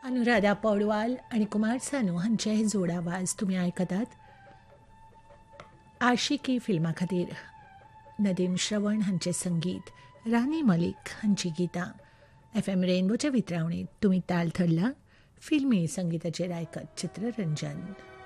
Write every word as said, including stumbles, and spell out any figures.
अनुराधा पौडवाल आणि कुमार सानू हांचे हे जोड आवाज तुम्ही आयकतात. आशिकी फिल्मा खातीर नदीम श्रवण हांचे संगीत, रानी मलिक हांची गितां. एफ एम रेनबोच्या वितरावणीत तुम्ही ताल धरला. फिल्मी संगीताचेर आयकत चित्ररंजन.